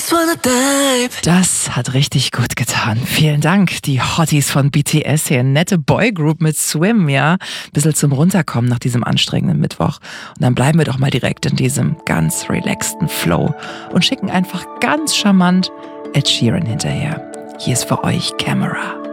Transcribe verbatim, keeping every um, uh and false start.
just wanna dive. Das hat richtig gut getan. Vielen Dank. Die Hotties von B T S hier. Nette Boygroup mit Swim, ja. Bisschen zum Runterkommen nach diesem anstrengenden Mittwoch. Und dann bleiben wir doch mal direkt in diesem ganz relaxten Flow und schicken einfach ganz charmant Ed Sheeran hinterher. Hier ist für euch Camera.